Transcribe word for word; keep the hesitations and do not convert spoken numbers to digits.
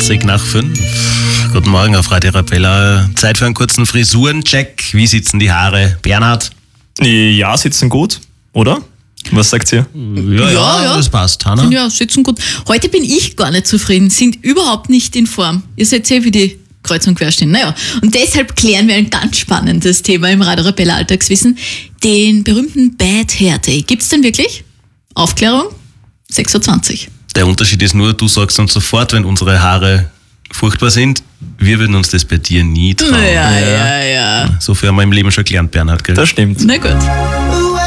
zwanzig nach fünf. Guten Morgen auf Radio Arabella. Zeit für einen kurzen Frisurencheck. Wie sitzen die Haare? Bernhard? Ja, sitzen gut, oder? Was sagt ihr? Ja, ja, ja, ja. Das passt. Hanna? Ja, sitzen gut. Heute bin ich gar nicht zufrieden, sind überhaupt nicht in Form. Ihr seht eh, wie die kreuz und quer stehen. Naja, und deshalb klären wir ein ganz spannendes Thema im Radio Arabella Alltagswissen, den berühmten Bad Hair Day. Gibt's den wirklich? Aufklärung? sechs Uhr zwanzig. Der Unterschied ist nur, du sagst uns sofort, wenn unsere Haare furchtbar sind. Wir würden uns das bei dir nie trauen. Ja, ja, ja. So viel haben wir im Leben schon gelernt, Bernhard. Gell? Das stimmt. Na gut.